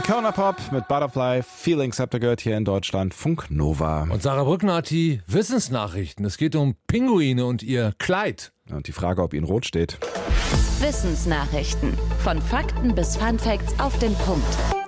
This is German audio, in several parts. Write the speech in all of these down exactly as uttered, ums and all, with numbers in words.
Icona Pop mit Butterfly, Feelings habt ihr gehört hier in Deutschland, Funk Nova. Und Sarah Brückner hat die Wissensnachrichten. Es geht um Pinguine und ihr Kleid. Und die Frage, ob ihnen rot steht. Wissensnachrichten. Von Fakten bis Funfacts auf den Punkt.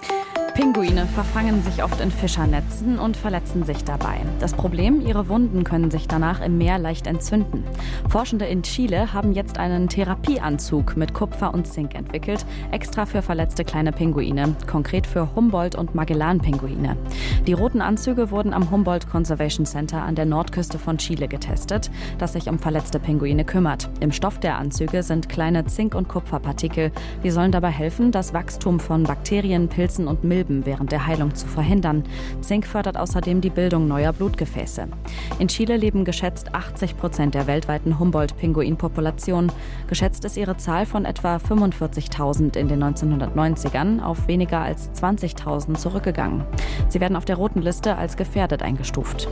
Pinguine verfangen sich oft in Fischernetzen und verletzen sich dabei. Das Problem, ihre Wunden können sich danach im Meer leicht entzünden. Forschende in Chile haben jetzt einen Therapieanzug mit Kupfer und Zink entwickelt, extra für verletzte kleine Pinguine, konkret für Humboldt- und Magellan-Pinguine. Die roten Anzüge wurden am Humboldt Conservation Center an der Nordküste von Chile getestet, das sich um verletzte Pinguine kümmert. Im Stoff der Anzüge sind kleine Zink- und Kupferpartikel. Die sollen dabei helfen, das Wachstum von Bakterien, Pilzen und Milben während der Heilung zu verhindern. Zink fördert außerdem die Bildung neuer Blutgefäße. In Chile leben geschätzt achtzig Prozent der weltweiten Humboldt-Pinguin-Population. Geschätzt ist ihre Zahl von etwa fünfundvierzigtausend in den neunzehnhundertneunzigern auf weniger als zwanzigtausend zurückgegangen. Sie werden auf der roten Liste als gefährdet eingestuft.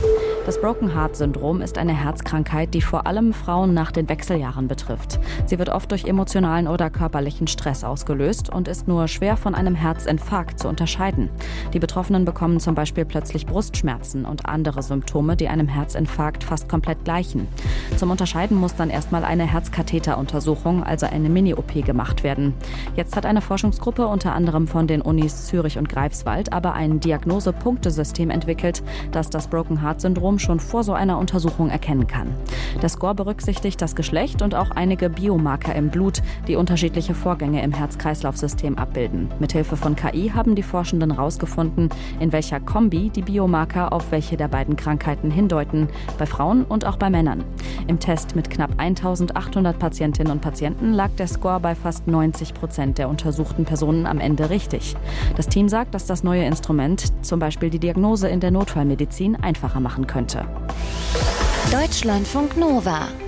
Das Broken Heart Syndrom ist eine Herzkrankheit, die vor allem Frauen nach den Wechseljahren betrifft. Sie wird oft durch emotionalen oder körperlichen Stress ausgelöst und ist nur schwer von einem Herzinfarkt zu unterscheiden. Die Betroffenen bekommen zum Beispiel plötzlich Brustschmerzen und andere Symptome, die einem Herzinfarkt fast komplett gleichen. Zum Unterscheiden muss dann erstmal eine Herzkatheteruntersuchung, also eine Mini-O P, gemacht werden. Jetzt hat eine Forschungsgruppe unter anderem von den Unis Zürich und Greifswald aber ein Diagnose-Punktesystem entwickelt, das das Broken Heart Syndrom schon vor so einer Untersuchung erkennen kann. Der Score berücksichtigt das Geschlecht und auch einige Biomarker im Blut, die unterschiedliche Vorgänge im Herz-Kreislauf-System abbilden. Mithilfe von K I haben die Forschenden herausgefunden, in welcher Kombi die Biomarker auf welche der beiden Krankheiten hindeuten, bei Frauen und auch bei Männern. Im Test mit knapp eintausendachthundert Patientinnen und Patienten lag der Score bei fast neunzig Prozent der untersuchten Personen am Ende richtig. Das Team sagt, dass das neue Instrument zum Beispiel die Diagnose in der Notfallmedizin einfacher machen könnte. Deutschlandfunk Nova.